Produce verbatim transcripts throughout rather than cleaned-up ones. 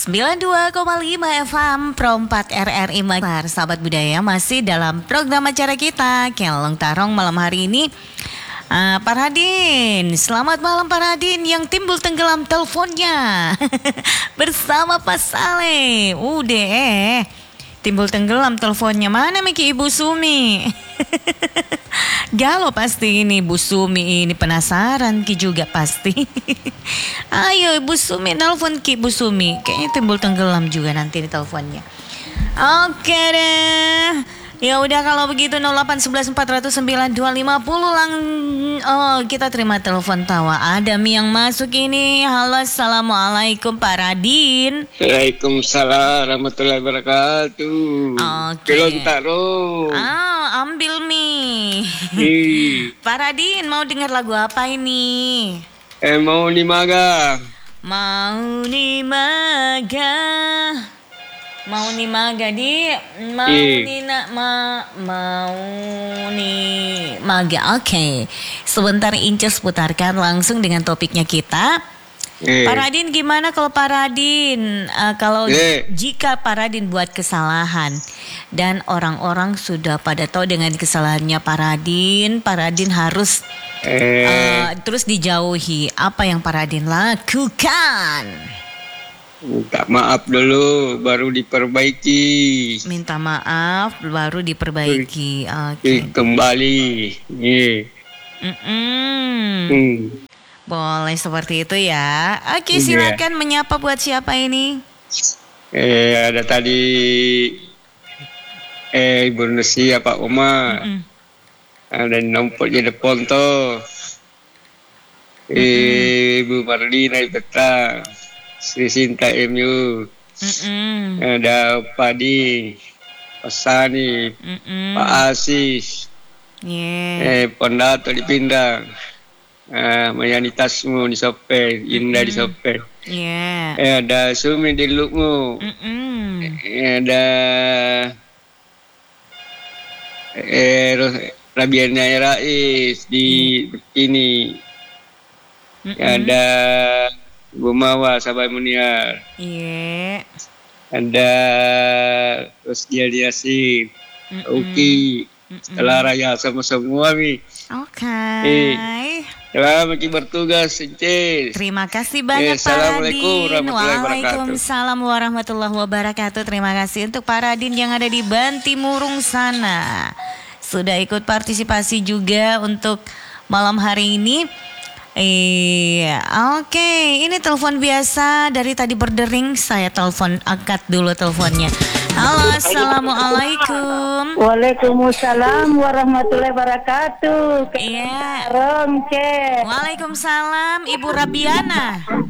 sembilan puluh dua koma lima F M Pro empat R R I Makassar. Sahabat budaya, masih dalam program acara kita Kelong Tarong malam hari ini. uh, Pak Radin, selamat malam Pak Radin yang timbul tenggelam teleponnya bersama Pak Saleh. Udah eh timbul tenggelam teleponnya. Mana Miki Ibu Sumi? Galau pasti ini Bu Sumi ini, penasaran Ki juga pasti. Ayo Ibu Sumi, nelfon Ki Bu Sumi. Kayaknya timbul tenggelam juga nanti di teleponnya. Oke deh. Ya udah kalau begitu nol delapan satu satu empat nol sembilan dua lima nol lang. Oh, kita terima telepon tawa. Ada Mi yang masuk ini. Halo, assalamualaikum Pak Radin. Waalaikumsalam warahmatullahi wabarakatuh. Oke. Kelong Tarong. Ah, ambil Mi. Pak Radin mau dengar lagu apa ini? Eh mau ni maga. Mau ni maga. Mau ni maga di mau Eh. ni nak ma mau ni maga. Oke, okay. Sebentar Inces putarkan langsung dengan topiknya kita. Eh. Pak Radin, gimana kalau Pak Radin uh, kalau Eh. jika Pak Radin buat kesalahan dan orang-orang sudah pada tahu dengan kesalahannya Pak Radin, Pak Radin harus Eh. uh, terus dijauhi. Apa yang Pak Radin lakukan? Minta maaf dulu baru diperbaiki. Minta maaf baru diperbaiki. Oke. Okay. Kembali. Eh. Mm-mm. Hmm. Boleh seperti itu ya. Oke, Iya. silakan menyapa buat siapa ini? Eh ada tadi eh Ibu Nusi Pak Oma. Mm-mm. Ada nomboknya depan tuh. Eh Ibu Marlina Petang. Sri Sinta M U. Mm-mm. Ada Padi, Pak Sani, Mm-mm. Pak Asis, Yeah. eh Pondato di Pindang, eh Mayani Tasmu di Sope, Indah di Sope, Yeah. eh ada Sumi di Lukmu, Mm-mm. eh ada eh Ros- Rabiana Rais di ini, Mm-mm. ada Gumawa Sabai Muniar, Yeah. ada Rosdia Yasin, Mm-mm. Uki, Mm-mm. setelah raya sama semua mi. Oke. Eh. Selamat bertugas, Inces. Terima kasih banyak Eh, Pak Assalamualaikum Radin. warahmatullahi wabarakatuh. Waalaikumsalam warahmatullahi wabarakatuh. Terima kasih untuk Pak Radin yang ada di Bantimurung sana. Sudah ikut partisipasi juga untuk malam hari ini. Iya, oke. Ini telepon biasa dari tadi berdering. Saya telepon, angkat dulu teleponnya. Halo, assalamualaikum. Waalaikumsalam warahmatullahi wabarakatuh. Iya. Tarong, Cek. Waalaikumsalam, Ibu Rabiana.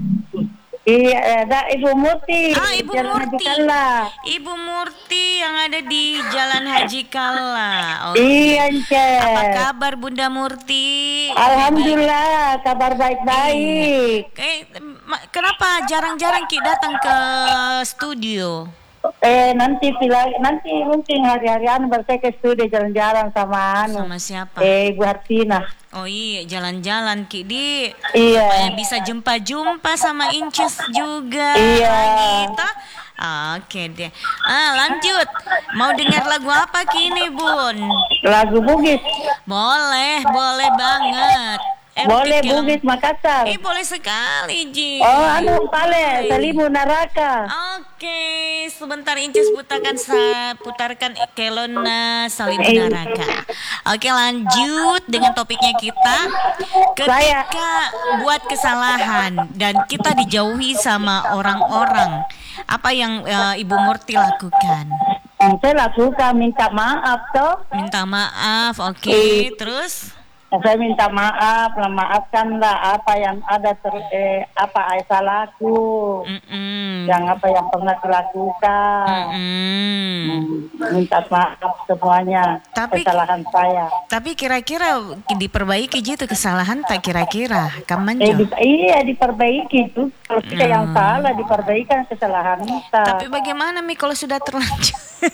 Iya, ada Ibu Murti. Ah, Ibu Jalan Haji Murti. Kalla. Ibu Murti yang ada di Jalan Haji Kalla. Oke. Iya, Cek. Apa kabar Bunda Murti? Alhamdulillah, kabar baik-baik. Eh, ma- kenapa jarang-jarang Ki datang ke studio? Eh, nanti pila, nanti mungkin hari-harian baru saya ke studio jalan-jalan sama anu. Sama siapa? Eh, Ibu Hartina. Oh iya, jalan-jalan Ki di. Iya. Supaya bisa jumpa-jumpa sama Inces juga. Iya. Gitu. Oke deh. Ah, lanjut. Mau dengar lagu apa kini, Bun? Lagu Bugis. Boleh, boleh banget. Eh, Boleh Kelong- Bugis Makassar. Eh, boleh sekali, Ji. Oh, anu Pale, Salimu Naraka. Oke, sebentar Inces putarkan sa putarkan Kelona Salim Eh. Naraka. Oke, lanjut dengan topiknya kita. Ketika buat kesalahan dan kita dijauhi sama orang-orang, apa yang eh, Ibu Murti lakukan? Saya lakukan minta maaf toh. Minta maaf, oke. Eh. Terus? Saya minta maaf, lah maafkanlah apa yang ada ter, eh, apa saya salahku, Mm-mm. yang apa yang pernah dilakukan. Mm-mm. Hmm, minta maaf semuanya Tapi- kesalahan saya. Tapi kira-kira diperbaiki gitu kesalahan tak kira-kira? Kamu Eh, di, iya diperbaiki itu. Kalau kita yang salah diperbaikan kesalahan kita. Tapi bagaimana Mi kalau sudah terlanjur?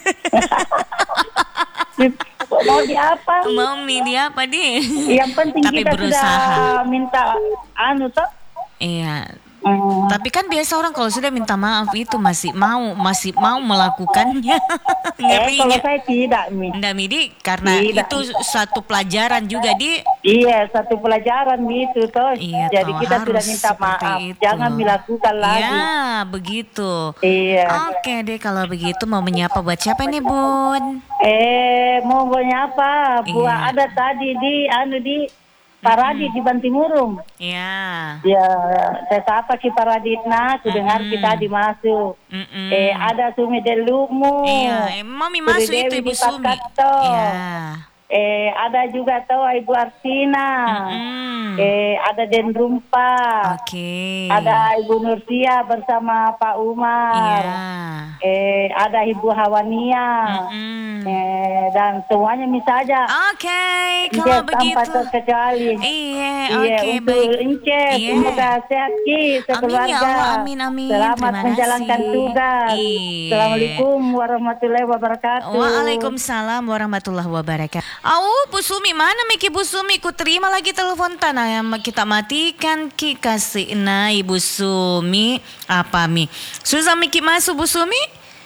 Di- mau di apa? Mau milih apa di? Yang penting Tapi kita berusaha. sudah minta anu toh. Iya. Mm. Tapi kan biasa orang kalau sudah minta maaf itu masih mau masih mau melakukannya. Eh, kalau Ngerinya. saya tidak, Mi. Nggak Midi, karena Tidak. itu satu pelajaran juga di. Iya, satu pelajaran Mi, itu toh. Iya, Jadi toh, kita sudah harus minta seperti maaf, itu. jangan dilakukan lagi. Ya, begitu. Iya. Oke deh, kalau begitu mau menyapa buat siapa nih, Bun? Eh, mau apa? Buah Iya. ada tadi di anu di Paradi di Bantimurung. Ya. Ya, saya sapa ki Paraditna, ku dengar kita di masuk. Mm-mm. Eh, ada Sumi Delumu. Iya, eh, Mami Suri masuk itu Dewi Ibu di Sumi. Pakato. Iya. Eh, ada juga tuh Ibu Arsina. Mm-mm. Eh, ada Den Rumpa. Oke. Ada Ibu Nursia bersama Pak Umar. Iya. Eh, ada Ibu Hawania. Mm-mm. Eh, dan semuanya misalnya. Oke, kalau Iya, tanpa begitu. terkecuali. Iya, Iya, oke, untuk baik. Ince, Iya. semoga sehat Ki, Amin ya sekeluarga. Allah, amin, amin. Selamat Terima menjalankan kasih. tugas. Iya. Assalamualaikum warahmatullahi wabarakatuh. Waalaikumsalam warahmatullahi wabarakatuh. Au, Bu Sumi, mana Miki Bu Sumi? Ku terima lagi telepon tanah yang kita matikan Ki kasih na Ibu Sumi. Apa Mi? Susah Miki masuk Bu Sumi?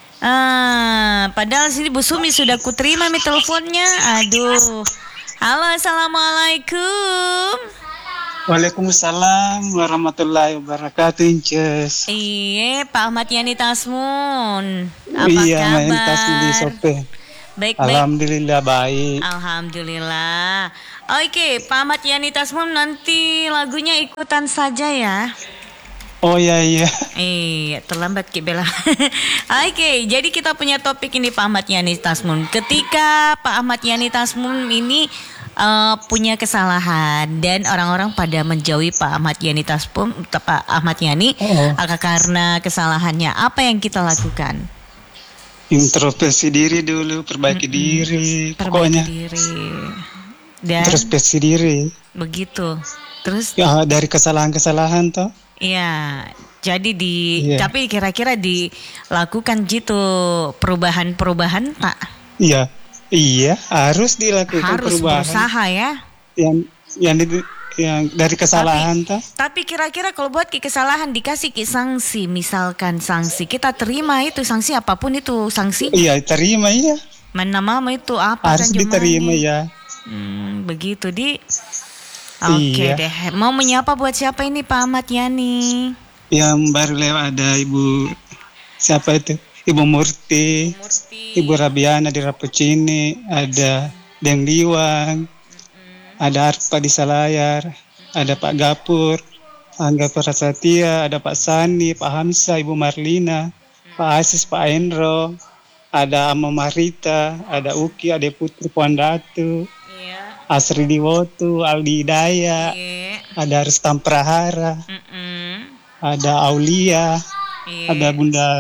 Ah, padahal sini Bu Sumi sudah ku terima mi teleponnya. Aduh. Halo, assalamualaikum. Waalaikumsalam warahmatullahi wabarakatuh, Inces. Iya, Pak Ahmad Yani Tasmun. Apa Iya, kabar? main tas di sope. Baik-baik. Alhamdulillah baik. Alhamdulillah. Oke, Pak Ahmad Yani Tasmun, nanti lagunya ikutan saja ya. Oh iya iya. Eh, terlambat Ki Bella. Oke, jadi kita punya topik ini Pak Ahmad Yani Tasmun. Ketika Pak Ahmad Yani Tasmun ini uh, punya kesalahan dan orang-orang pada menjauhi Pak Ahmad Yani Tasmun, Pak Ahmad Yani, Oh. uh, karena kesalahannya, apa yang kita lakukan? Introspeksi diri dulu, perbaiki diri. Perbaiki Pokoknya diri. Dan introspeksi diri. begitu. Terus Ya, dari kesalahan-kesalahan toh. iya, jadi di Iya. tapi kira-kira dilakukan gitu perubahan-perubahan Pak. Iya. Iya, harus dilakukan Harus perubahan. berusaha ya. Yang yang di- yang dari kesalahan toh. Tapi kira-kira kalau buat ki kesalahan dikasih ki sanksi, misalkan sanksi, kita terima itu sanksi apapun itu sanksi. Iya, terima ya. Mana mama itu apa Harus kan diterima Jumani? ya. Hmm, begitu di. Oke Iya. deh. Mau menyapa buat siapa ini Pak Ahmad Yani? Yang baru lewat ada Ibu siapa itu? Ibu Murti, Ibu Rabiana di Rapucini, ada Deng Liwang, ada Arpa di Salayar, ada Pak Gapur, Angga Prasetya, ada Pak Sani, Pak Hamsa, Ibu Marlina, Pak Asis, Pak Endro, ada Ama Marita, ada Uki, ada Putri Puan Datu, Iya. Asri Diwotu, Aldi Daya, Iya. ada Rustam Prahara, Mm-mm. ada Aulia, Iya. ada Bunda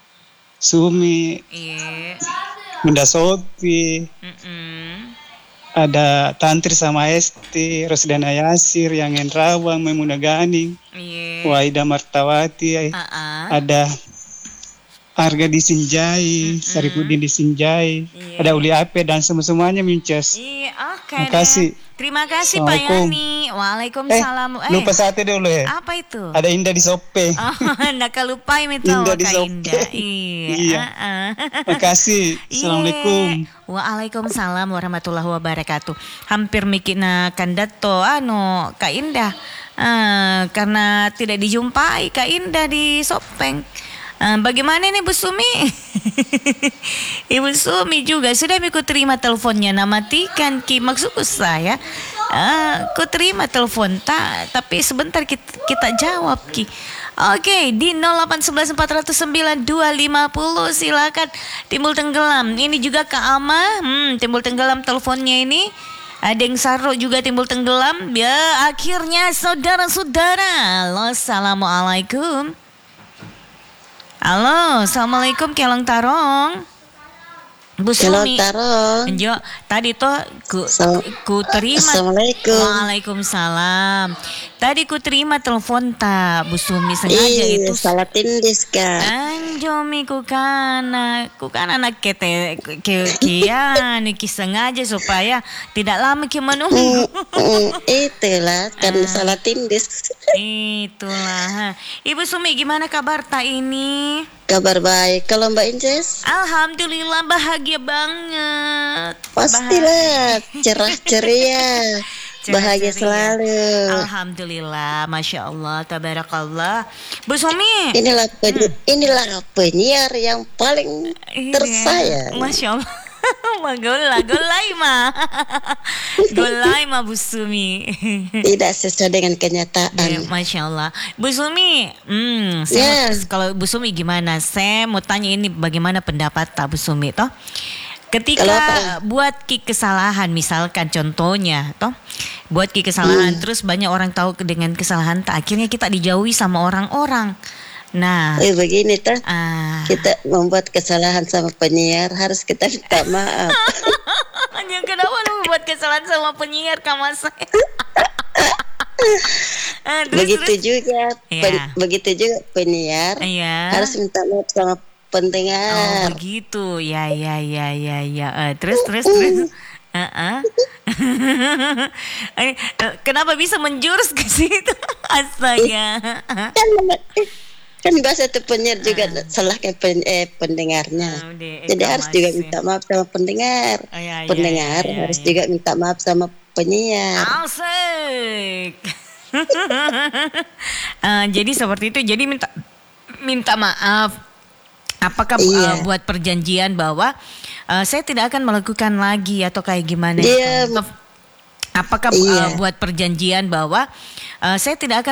Sumi, Iya. Bunda Sopi, Mm-mm. ada Tantri sama Esti, Rosdana Yasir, Yang Enrawang, Memuna Ganing, Iya. Waida Martawati, Ah-ah. ada Arga di Sinjai, Saripudin di Sinjai, Iya. ada Uli Ape dan semua-semuanya Minces. Iya, oke. Terima deh. kasih. Terima kasih Pak Assalamualaikum. Yani. Eh, Waalaikumsalam. lupa satu dulu ya. Apa itu? Ada Indah di Sope. Oh, nak kelupain itu Indah di Kak Sope. Indah. Iya. Iya. ah-ah. Makasih. Assalamualaikum. Iya. Waalaikumsalam warahmatullahi wabarakatuh. Hampir mikirna kandato anu Kak Indah. Ah, karena tidak dijumpai Kak Indah di Sopeng. Ah, bagaimana nih Bu Sumi? Ibu Sumi juga sudah ku terima teleponnya, namatikan Ki, maksudku saya ah, ku terima telepon tak, tapi sebentar kita, kita jawab Ki. Oke, di nol delapan satu satu empat nol sembilan dua lima nol silakan. Timbul tenggelam. Ini juga Kak Ama, hmm, timbul tenggelam teleponnya ini. Ada yang Saro juga timbul tenggelam. Ya, akhirnya saudara-saudara. Halo, assalamualaikum. Halo, assalamualaikum Kelong Tarong. Bu Sumi. Kelong Tarong. Jo, tadi tuh ku, Assal- ku terima. Assalamualaikum. Waalaikumsalam. Tadi ku terima telepon tak Bu Sumi sengaja Ih, itu. salah tindis kak. Anjo Jomi kukana, kukana nak kete ke kian ki sengaja supaya tidak lama ki menunggu. Mm, itulah karena salah tindis. Itulah. Ibu Sumi gimana kabar tak ini? Kabar baik. Kalau Mbak Inces? Alhamdulillah bahagia banget. Pastilah cerah ceria. Bahagia selalu. Alhamdulillah, masya Allah, tabarakallah. Bu Sumi. Inilah penyi- hmm. inilah penyiar yang paling tersayang. Masya Allah. Gola, golai ma, golai ma Bu Sumi. Tidak sesuai dengan kenyataan. Ya, masya Allah, Bu Sumi. Hmm, saya Yeah. kalau Bu Sumi gimana? Saya mau tanya ini bagaimana pendapat tak Bu Sumi toh? Ketika buat ki kesalahan, misalkan contohnya, toh, buat ki kesalahan, hmm. terus banyak orang tahu dengan kesalahan, tak akhirnya kita dijauhi sama orang-orang. Nah, eh, begini toh, ah. kita membuat kesalahan sama penyiar harus kita minta maaf. Hanya kenapa lu membuat kesalahan sama penyiar kamu saya? ah, terus, begitu terus. juga, pen, yeah. begitu juga penyiar yeah. harus minta maaf sama pendengar. Oh begitu, ya ya ya ya ya. Uh, terus terus terus. Uh-uh. Kenapa bisa menjurus ke situ? Astaga. Kan, kan bahasa itu penyiar juga uh. salah ke pen, eh, pendengarnya. Oh, de, Jadi harus juga minta maaf sama pendengar. Oh, ya, pendengar ya, ya, harus ya. juga minta maaf sama penyiar. Asik. uh, jadi seperti itu. Jadi minta minta maaf. Apakah iya. uh, buat perjanjian bahwa uh, saya tidak akan melakukan lagi atau kayak gimana? Dia, Apakah iya. uh, buat perjanjian bahwa uh, saya tidak akan